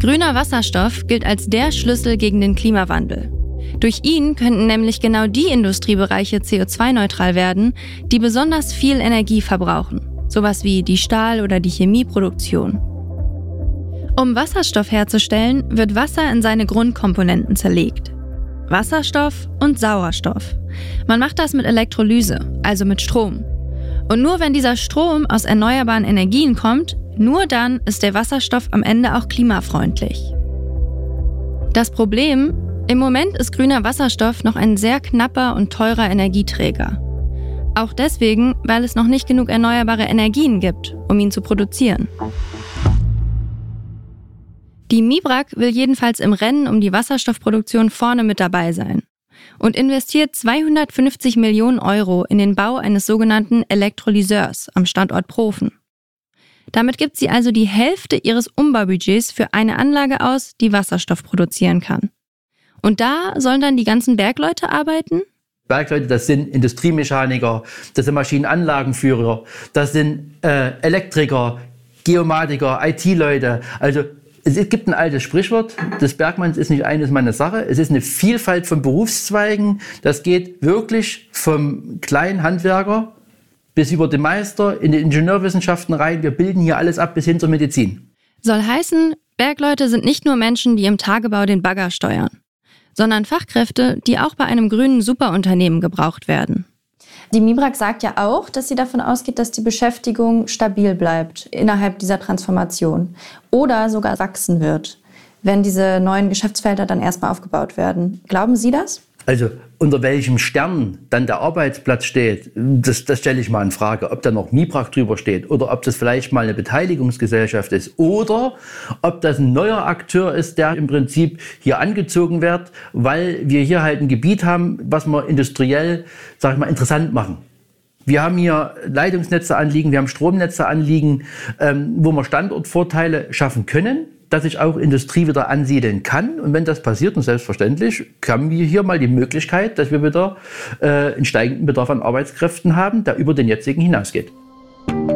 Grüner Wasserstoff gilt als der Schlüssel gegen den Klimawandel. Durch ihn könnten nämlich genau die Industriebereiche CO2-neutral werden, die besonders viel Energie verbrauchen, sowas wie die Stahl- oder die Chemieproduktion. Um Wasserstoff herzustellen, wird Wasser in seine Grundkomponenten zerlegt. Wasserstoff und Sauerstoff. Man macht das mit Elektrolyse, also mit Strom. Und nur wenn dieser Strom aus erneuerbaren Energien kommt, nur dann ist der Wasserstoff am Ende auch klimafreundlich. Das Problem: Im Moment ist grüner Wasserstoff noch ein sehr knapper und teurer Energieträger. Auch deswegen, weil es noch nicht genug erneuerbare Energien gibt, um ihn zu produzieren. Die MIBRAG will jedenfalls im Rennen um die Wasserstoffproduktion vorne mit dabei sein und investiert 250 Millionen Euro in den Bau eines sogenannten Elektrolyseurs am Standort Profen. Damit gibt sie also die Hälfte ihres Umbaubudgets für eine Anlage aus, die Wasserstoff produzieren kann. Und da sollen dann die ganzen Bergleute arbeiten? Bergleute, das sind Industriemechaniker, das sind Maschinenanlagenführer, das sind Elektriker, Geomatiker, IT-Leute. Also es gibt ein altes Sprichwort, des Bergmanns ist nicht eines meiner Sache. Es ist eine Vielfalt von Berufszweigen. Das geht wirklich vom kleinen Handwerker bis über den Meister in die Ingenieurwissenschaften rein. Wir bilden hier alles ab bis hin zur Medizin. Soll heißen, Bergleute sind nicht nur Menschen, die im Tagebau den Bagger steuern, sondern Fachkräfte, die auch bei einem grünen Superunternehmen gebraucht werden. Die MIBRAG sagt ja auch, dass sie davon ausgeht, dass die Beschäftigung stabil bleibt innerhalb dieser Transformation oder sogar wachsen wird, wenn diese neuen Geschäftsfelder dann erstmal aufgebaut werden. Glauben Sie das? Also unter welchem Stern dann der Arbeitsplatz steht, das stelle ich mal in Frage. Ob da noch MIBRAG drüber steht oder ob das vielleicht mal eine Beteiligungsgesellschaft ist oder ob das ein neuer Akteur ist, der im Prinzip hier angezogen wird, weil wir hier halt ein Gebiet haben, was wir industriell, sag ich mal, interessant machen. Wir haben hier Leitungsnetze anliegen, wir haben Stromnetze anliegen, wo wir Standortvorteile schaffen können, dass sich auch Industrie wieder ansiedeln kann. Und wenn das passiert, und selbstverständlich, haben wir hier mal die Möglichkeit, dass wir wieder einen steigenden Bedarf an Arbeitskräften haben, der über den jetzigen hinausgeht.